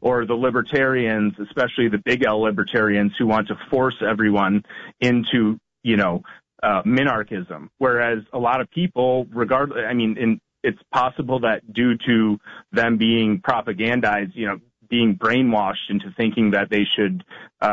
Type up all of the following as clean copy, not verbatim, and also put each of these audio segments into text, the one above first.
or the libertarians, especially the big L libertarians, who want to force everyone into, minarchism. Whereas a lot of people, it's possible that due to them being propagandized, being brainwashed into thinking that they should,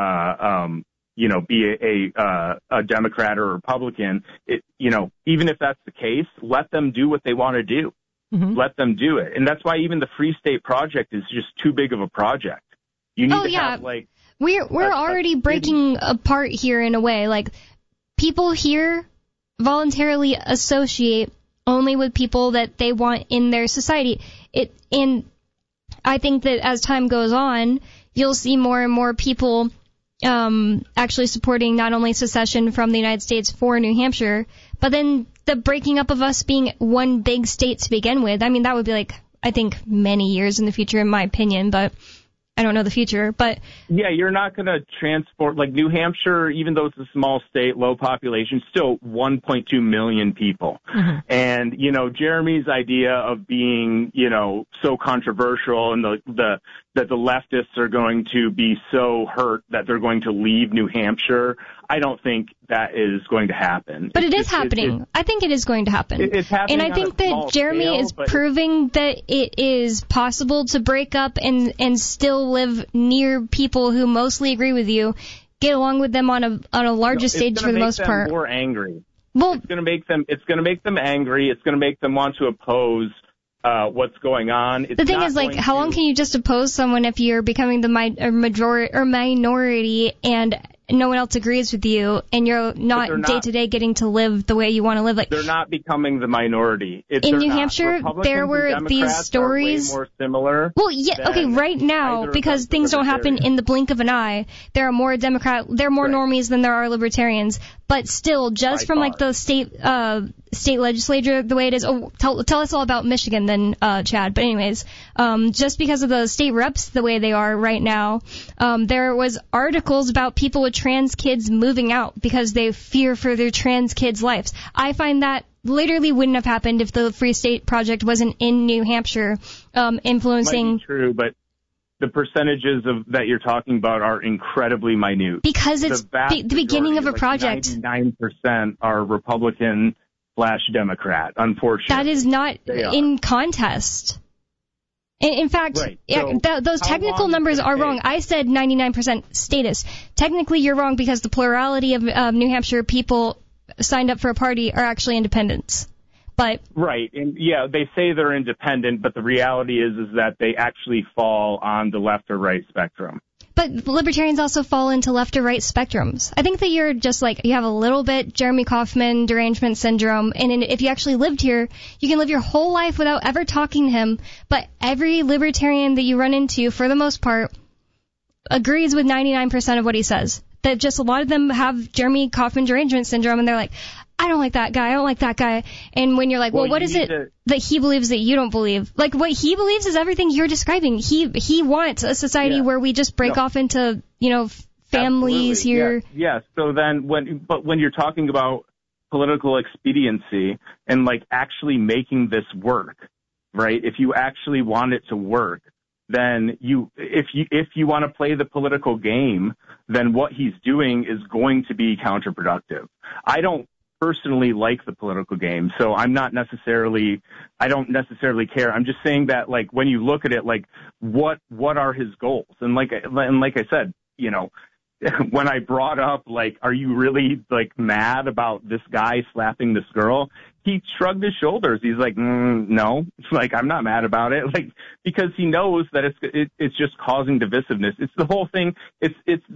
be a Democrat or a Republican, even if that's the case, let them do what they want to do. Mm-hmm. Let them do it. And that's why even the Free State Project is just too big of a project. You need to have, We're already breaking apart here in a way. Like, people here voluntarily associate only with people that they want in their society. And I think that as time goes on, you'll see more and more people actually supporting not only secession from the United States for New Hampshire, but then the breaking up of us being one big state to begin with. I mean, that would be I think many years in the future, in my opinion, but I don't know the future. But yeah, you're not going to transport, New Hampshire, even though it's a small state, low population, still 1.2 million people. Mm-hmm. And, Jeremy's idea of being, so controversial and that the leftists are going to be so hurt that they're going to leave New Hampshire, I don't think that is going to happen. But it is happening. I think it is going to happen. It's happening. And I think that Jeremy is proving that it is possible to break up and still live near people who mostly agree with you, get along with them on a larger stage for the most part. It's going to make them more angry. Well, it's going to make them angry. It's going to make them want to oppose what's going on. The thing is, how long can you just oppose someone if you're becoming the minority and no one else agrees with you, and you're not day-to-day getting to live the way you want to live? They're not becoming the minority. In New Hampshire, there were these stories. Are way more similar. Well, yeah, okay, right now, because things don't happen in the blink of an eye, there are more normies than there are libertarians. But still, just from the state legislature, the way it is. Oh, tell us all about Michigan then, Chad. But anyways, just because of the state reps the way they are right now, there was articles about people with trans kids moving out because they fear for their trans kids' lives. I find that literally wouldn't have happened if the Free State Project wasn't in New Hampshire, influencing. Might be true, but the percentages that you're talking about are incredibly minute. Because it's the beginning of a project. 99% are Republican/Democrat, unfortunately. That is not in contest. In fact, right. So those technical numbers are wrong. I said 99% status. Technically, you're wrong because the plurality of New Hampshire people signed up for a party are actually independents. But right, and yeah, they say they're independent, but the reality is that they actually fall on the left or right spectrum. But libertarians also fall into left or right spectrums. I think that you're just you have a little bit Jeremy Kauffman derangement syndrome, and if you actually lived here, you can live your whole life without ever talking to him, but every libertarian that you run into, for the most part, agrees with 99% of what he says. That just a lot of them have Jeremy Kauffman derangement syndrome, and they're like, I don't like that guy, I don't like that guy. And when you're like, well what is it that he believes that you don't believe? What he believes is everything you're describing. He wants a society where we just break off into, families Absolutely. here. Yes. So then when you're talking about political expediency and actually making this work, right? If you actually want it to work, then if you want to play the political game, then what he's doing is going to be counterproductive. I don't personally like the political game, so I don't necessarily care. I'm just saying that when you look at it, what are his goals? And like I said, when I brought up are you really mad about this guy slapping this girl? He shrugged his shoulders. He's like, no, I'm not mad about it. Because he knows that it's just causing divisiveness. It's the whole thing. It's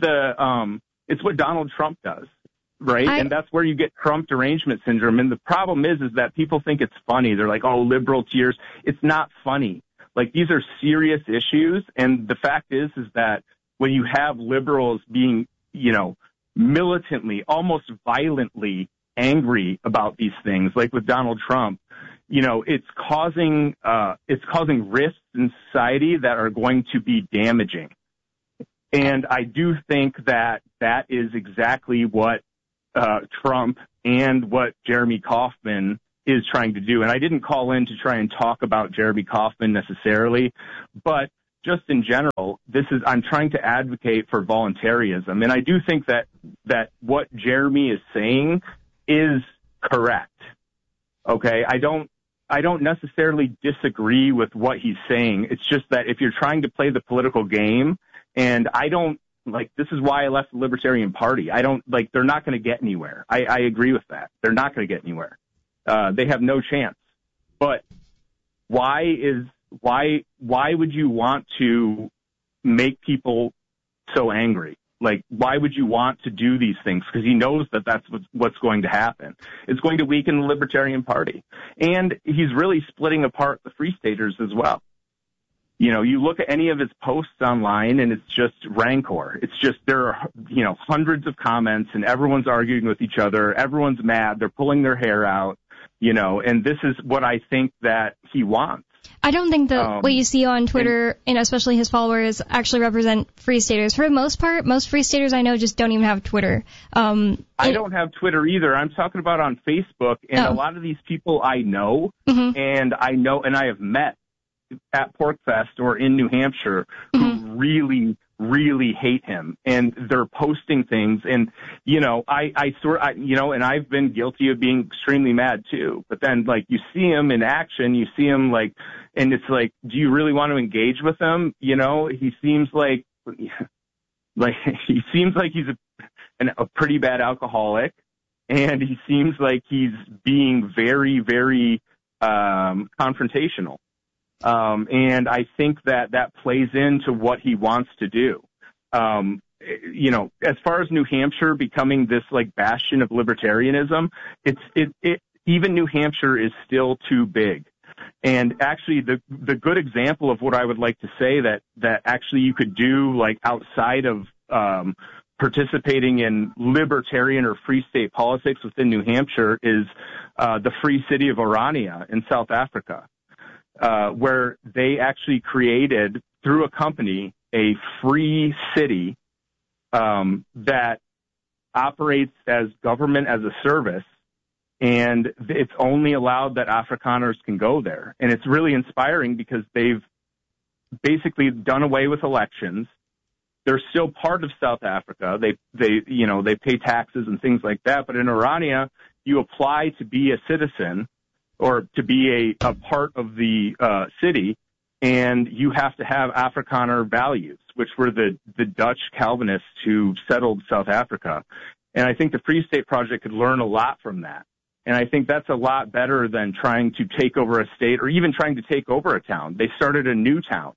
what Donald Trump does. Right? And that's where you get Trump derangement syndrome. And the problem is that people think it's funny. They're like, oh, liberal tears. It's not funny. These are serious issues. And the fact is that when you have liberals being, militantly, almost violently angry about these things, like with Donald Trump, it's causing risks in society that are going to be damaging. And I do think that is exactly what Trump and what Jeremy Kauffman is trying to do. And I didn't call in to try and talk about Jeremy Kauffman necessarily, but just in general, I'm trying to advocate for voluntarism. And I do think that what Jeremy is saying is correct. Okay. I don't necessarily disagree with what he's saying. It's just that if you're trying to play the political game, and this is why I left the Libertarian Party. They're not going to get anywhere. I agree with that. They're not going to get anywhere. They have no chance. But why would you want to make people so angry? Why would you want to do these things? Because he knows that that's what's going to happen. It's going to weaken the Libertarian Party. And he's really splitting apart the Free Staters as well. You look at any of his posts online and it's just rancor. It's just, there are, hundreds of comments and everyone's arguing with each other. Everyone's mad. They're pulling their hair out, and this is what I think that he wants. I don't think that what you see on Twitter, and especially his followers, actually represent Free Staters. For the most part, most Free Staters I know just don't even have Twitter. I don't have Twitter either. I'm talking about on Facebook, and a lot of these people I know, and I have met at PorcFest or in New Hampshire who really, really hate him, and they're posting things, and and I've been guilty of being extremely mad too. But then you see him in action, you see him and it's do you really want to engage with him? He seems like he's a pretty bad alcoholic, and he seems like he's being very, very confrontational. And I think that plays into what he wants to do. As far as New Hampshire becoming this bastion of libertarianism, even New Hampshire is still too big. And actually the good example of what I would like to say that actually you could do outside of, participating in libertarian or free state politics within New Hampshire is, the free city of Orania in South Africa. Where they actually created, through a company, a free city that operates as government as a service, and it's only allowed that Afrikaners can go there. And it's really inspiring because they've basically done away with elections. They're still part of South Africa. They pay taxes and things like that. But in Orania, you apply to be a citizen or to be a part of the city, and you have to have Afrikaner values, which were the Dutch Calvinists who settled South Africa. And I think the Free State Project could learn a lot from that. And I think that's a lot better than trying to take over a state or even trying to take over a town. They started a new town.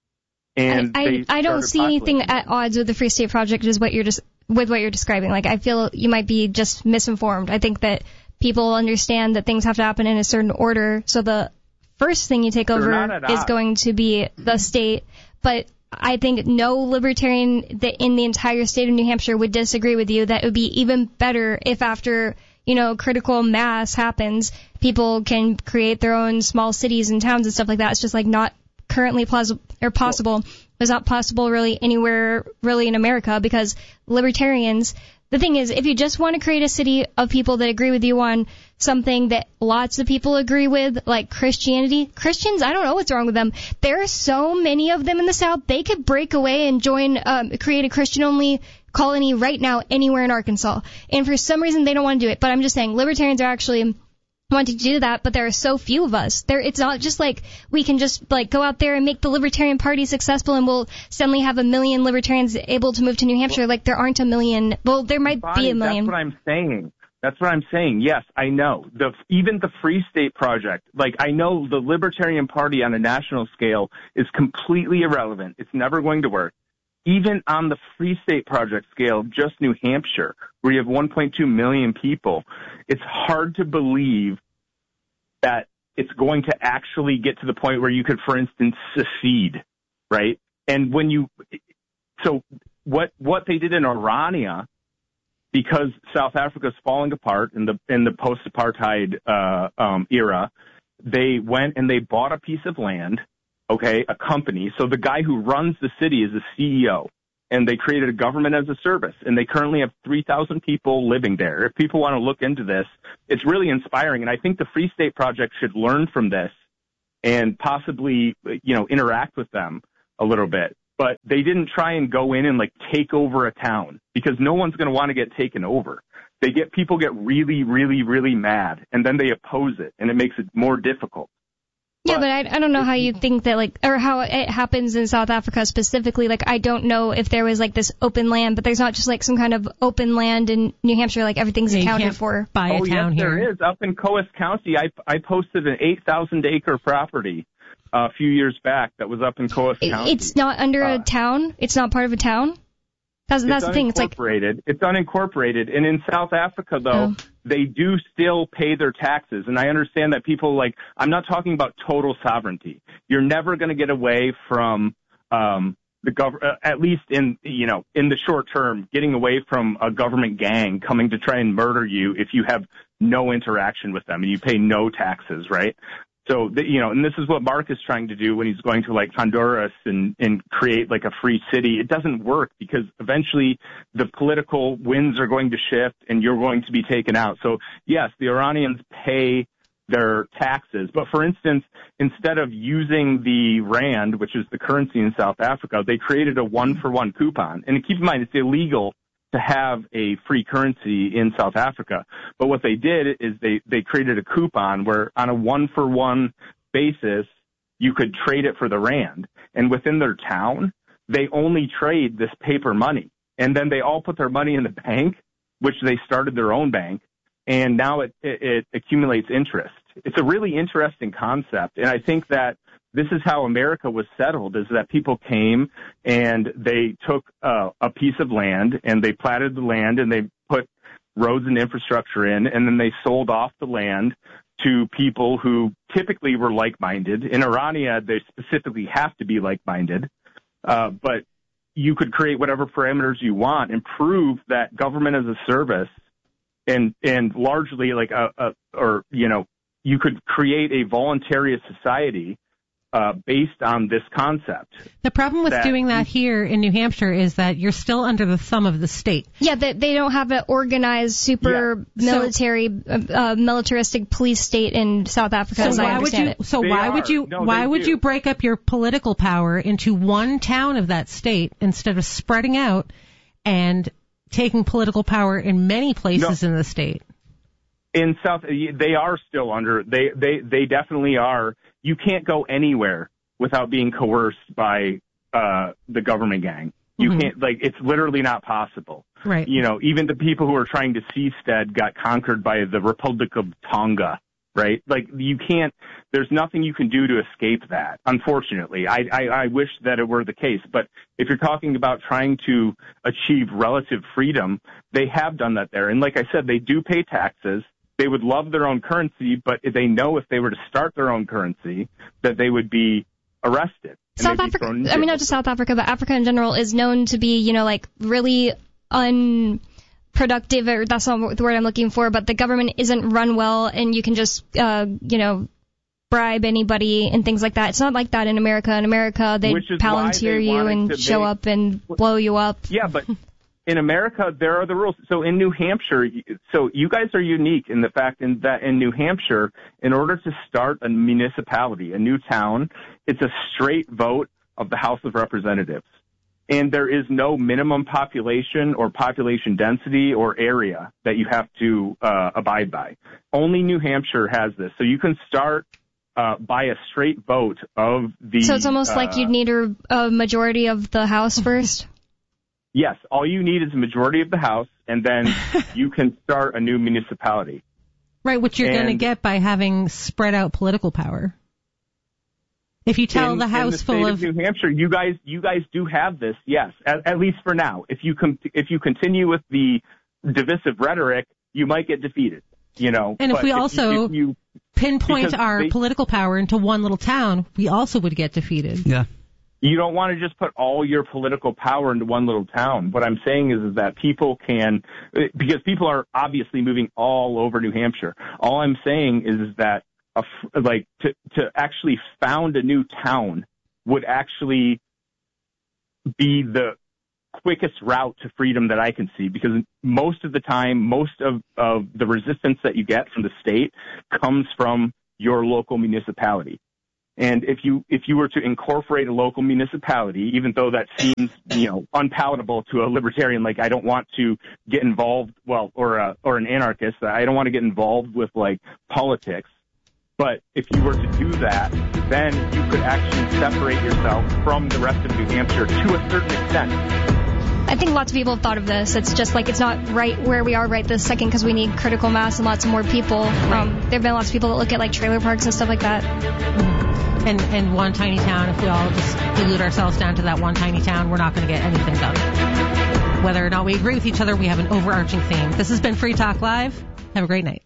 And I don't see anything at odds with the Free State Project with what you're describing. I feel you might be just misinformed. I think that people understand that things have to happen in a certain order. So the first thing you take over is going to be the state. But I think no libertarian in the entire state of New Hampshire would disagree with you that it would be even better if after, critical mass happens, people can create their own small cities and towns and stuff like that. It's just not currently possible. It's not possible really anywhere really in America because libertarians, the thing is, if you just want to create a city of people that agree with you on something that lots of people agree with, like Christianity, Christians, I don't know what's wrong with them. There are so many of them in the South, they could break away and create a Christian-only colony right now anywhere in Arkansas. And for some reason, they don't want to do it. But I'm just saying, libertarians are actually wanting to do that, but there are so few of us. It's not just we can just go out there and make the Libertarian Party successful and we'll suddenly have 1 million libertarians able to move to New Hampshire. There aren't 1 million. Well, there might be 1 million. That's what I'm saying. Yes, I know. Even the Free State Project, I know the Libertarian Party on a national scale is completely irrelevant. It's never going to work. Even on the Free State Project scale of just New Hampshire, where you have 1.2 million people, it's hard to believe that it's going to actually get to the point where you could, for instance, secede, right? And so what they did in Orania, because South Africa's falling apart in the post-apartheid era, they went and they bought a piece of land. Okay, a company. So the guy who runs the city is the CEO, and they created a government as a service, and they currently have 3,000 people living there. If people want to look into this, it's really inspiring, and I think the Free State Project should learn from this and possibly, interact with them. a little bit. But they didn't try and go in and like take over a town, because no one's going to want to get taken over. People get really, really, really mad, and then they oppose it, and it makes it more difficult. Yeah, but I don't know how you think that, like, or how it happens in South Africa specifically. Like, I don't know if there was, like, this open land, but there's not just, like, some kind of open land in New Hampshire, like, everything's accounted for. Buy a town here. There is. Up in Coast County, I posted an 8,000-acre property a few years back that was up in Coast County. It's not under a town? It's not part of a town? That's the thing. It's like it's unincorporated. And in South Africa, though, they do still pay their taxes. And I understand that people I'm not talking about total sovereignty. You're never going to get away from the government, at least in the short term, getting away from a government gang coming to try and murder you if you have no interaction with them and you pay no taxes, right? So, and this is what Mark is trying to do when he's going to Honduras and create a free city. It doesn't work, because eventually the political winds are going to shift and you're going to be taken out. So yes, the Iranians pay their taxes. But for instance, instead of using the rand, which is the currency in South Africa, they created a 1-for-1 coupon. And keep in mind, it's illegal to have a free currency in South Africa. But what they did is they created a coupon where on a 1-for-1 basis, you could trade it for the rand. And within their town, they only trade this paper money. And then they all put their money in the bank, which they started their own bank. And now it accumulates interest. It's a really interesting concept. And I think that this is how America was settled, is that people came and they took a piece of land and they platted the land and they put roads and infrastructure in, and then they sold off the land to people who typically were like-minded. In Irania, they specifically have to be like-minded, but you could create whatever parameters you want and prove that government as a service and largely you could create a voluntary society based on this concept. The problem with doing that here in New Hampshire is that you're still under the thumb of the state. Yeah, they don't have an organized, super militaristic police state in South Africa, as I understand it. So why would you break up your political power into one town of that state instead of spreading out and taking political power in many places in the state? In South, they are still under. They definitely are. You can't go anywhere without being coerced by the government gang. You can't, it's literally not possible. Right. Even the people who are trying to seastead got conquered by the Republic of Tonga, right? You can't, there's nothing you can do to escape that, unfortunately. I wish that it were the case. But if you're talking about trying to achieve relative freedom, they have done that there. And like I said, they do pay taxes. They would love their own currency, but they know if they were to start their own currency, that they would be arrested. South Africa, not just South Africa, but Africa in general is known to be, really unproductive, or that's not the word I'm looking for, but the government isn't run well, and you can just, bribe anybody and things like that. It's not like that in America. In America, they palantir you and show up and blow you up. Yeah, but in America, there are the rules. So in New Hampshire, so you guys are unique in the fact that in New Hampshire, in order to start a municipality, a new town, it's a straight vote of the House of Representatives. And there is no minimum population or population density or area that you have to abide by. Only New Hampshire has this. So you can start by a straight vote of the... So it's almost like you'd need a majority of the House first? Yes, all you need is a majority of the House, and then you can start a new municipality. Right, which you're going to get by having spread out political power. If you tell the House full of New Hampshire, you guys do have this, yes, at least for now. If you continue with the divisive rhetoric, you might get defeated. And if we also pinpoint our political power into one little town, we also would get defeated. Yeah. You don't want to just put all your political power into one little town. What I'm saying is that people can, because people are obviously moving all over New Hampshire. All I'm saying is that to actually found a new town would actually be the quickest route to freedom that I can see, because most of the time, most of the resistance that you get from the state comes from your local municipality. And if you were to incorporate a local municipality, even though that seems, unpalatable to a libertarian, like I don't want to get involved, or an anarchist, I don't want to get involved with like politics. But if you were to do that, then you could actually separate yourself from the rest of New Hampshire to a certain extent. I think lots of people have thought of this. It's just like it's not right where we are right this second because we need critical mass and lots of more people. There have been lots of people that look at like trailer parks and stuff like that. And one tiny town, if we all just dilute ourselves down to that one tiny town, we're not going to get anything done. Whether or not we agree with each other, we have an overarching theme. This has been Free Talk Live. Have a great night.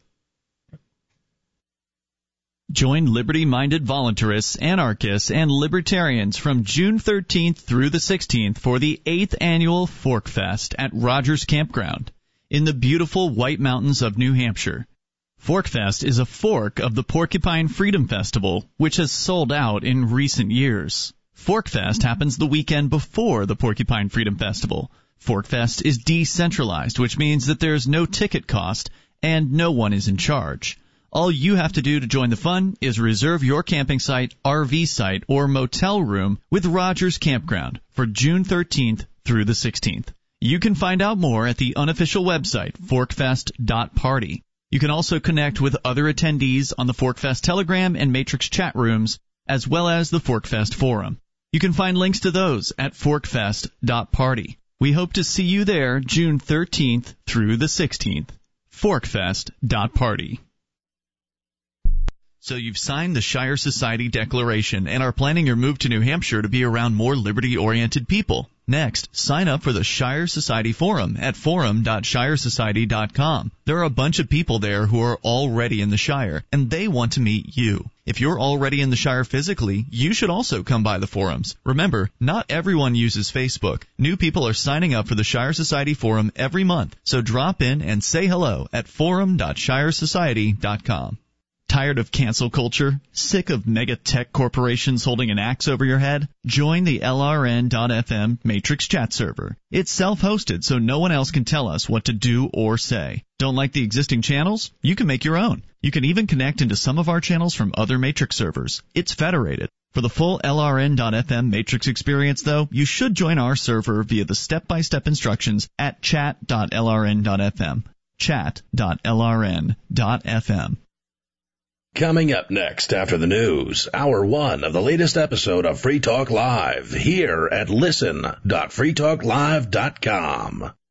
Join liberty-minded voluntarists, anarchists, and libertarians from June 13th through the 16th for the 8th annual Fork Fest at Rogers Campground in the beautiful White Mountains of New Hampshire. Fork Fest is a fork of the Porcupine Freedom Festival, which has sold out in recent years. Fork Fest happens the weekend before the Porcupine Freedom Festival. Fork Fest is decentralized, which means that there's no ticket cost and no one is in charge. All you have to do to join the fun is reserve your camping site, RV site, or motel room with Rogers Campground for June 13th through the 16th. You can find out more at the unofficial website, forkfest.party. You can also connect with other attendees on the Forkfest Telegram and Matrix chat rooms, as well as the Forkfest Forum. You can find links to those at forkfest.party. We hope to see you there June 13th through the 16th. Forkfest.party. So you've signed the Shire Society Declaration and are planning your move to New Hampshire to be around more liberty-oriented people. Next, sign up for the Shire Society Forum at forum.shiresociety.com. There are a bunch of people there who are already in the Shire, and they want to meet you. If you're already in the Shire physically, you should also come by the forums. Remember, not everyone uses Facebook. New people are signing up for the Shire Society Forum every month, so drop in and say hello at forum.shiresociety.com. Tired of cancel culture? Sick of mega tech corporations holding an axe over your head? Join the LRN.FM Matrix chat server. It's self-hosted, so no one else can tell us what to do or say. Don't like the existing channels? You can make your own. You can even connect into some of our channels from other Matrix servers. It's federated. For the full LRN.FM Matrix experience, though, you should join our server via the step-by-step instructions at chat.lrn.fm. Chat.lrn.fm. Coming up next after the news, Hour 1 of the latest episode of Free Talk Live here at listen.freetalklive.com.